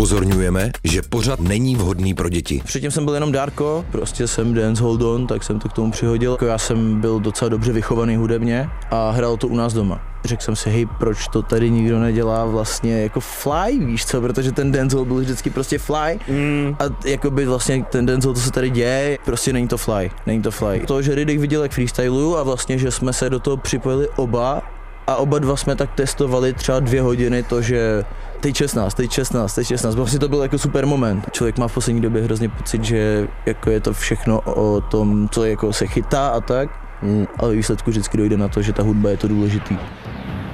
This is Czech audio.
Upozorňujeme, že pořad není vhodný pro děti. Předtím jsem byl jenom Dárko, prostě jsem dance hold on, tak jsem to k tomu přihodil. Já jsem byl docela dobře vychovaný hudebně a hrál to u nás doma. Řekl jsem si, hej, proč to tady nikdo nedělá vlastně jako fly, víš co, protože ten dancehall byl vždycky prostě fly a jakoby vlastně ten dancehall, to se tady děje, prostě není to fly. To, že Riddick viděl, jak freestyluju a vlastně, že jsme se do toho připojili oba a oba dva jsme tak testovali třeba 2 hodiny to, že teď 16, vlastně to byl jako super moment. Člověk má v poslední době hrozně pocit, že jako je to všechno o tom, co jako se chytá a tak, ale výsledku vždycky dojde na to, že ta hudba je to důležitý.